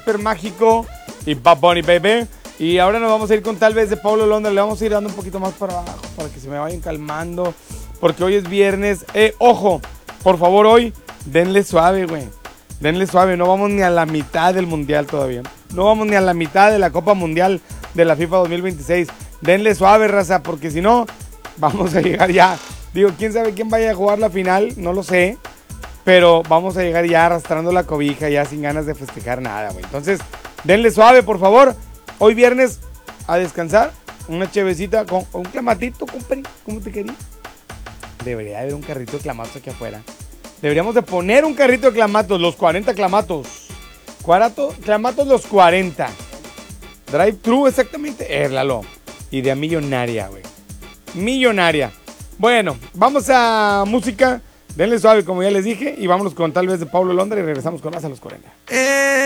Super Mágico y Bad Bunny, baby. Y ahora nos vamos a ir con Tal Vez de Paulo Londra. Le vamos a ir dando un poquito más para abajo para que se me vayan calmando. Porque hoy es viernes. Ojo, por favor, hoy denle suave, güey. Denle suave. No vamos ni a la mitad del mundial todavía. No vamos ni a la mitad de la Copa Mundial de la FIFA 2026. Denle suave, raza, porque si no, vamos a llegar ya. Digo, quién sabe quién vaya a jugar la final, no lo sé. Pero vamos a llegar ya arrastrando la cobija, ya sin ganas de festejar nada, güey. Entonces, denle suave, por favor. Hoy viernes, a descansar. Una chevecita con un clamatito, compadre. ¿Cómo te quería? Debería haber un carrito de clamatos aquí afuera. Deberíamos de poner un carrito de clamatos, los 40 clamatos. Clamatos los 40. Drive-thru, exactamente. Lalo. Idea millonaria, güey. Millonaria. Bueno, vamos a música. Denle suave, como ya les dije. Y vámonos con Tal Vez de Paulo Londra y regresamos con más a los 40.